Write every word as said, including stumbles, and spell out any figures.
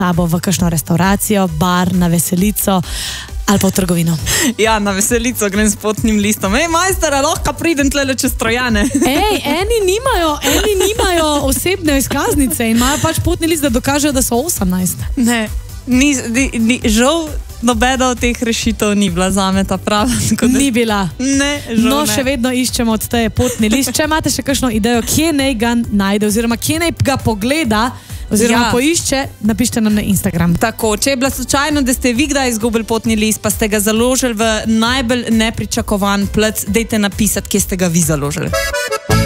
tabo v kakšno restauracijo, bar, na veselico ali pa v trgovino. Ja, na veselico grem s potnim listom. Ej, majster, lahko pridem tlele čez Trojane. Ej, eni nimajo, eni nimajo osebne izkaznice in imajo pač potni list, da dokažejo, da so osemnajst. Ne, ni, ni, ni, žal nobena od teh rešitev ni bila zame ta prava. Ni bila. Ne, žal no, ne. še vedno iščemo od teje potni list. Če imate še kakšno idejo, kje naj ga najde oziroma kje naj ga pogleda oziroma ja. poišče, napište nam na Instagram. Tako, če je bila slučajno, da ste vi kdaj izgubili potni list, pa ste ga založili v najbolj nepričakovan plec, dajte napisati, kje ste ga vi založili.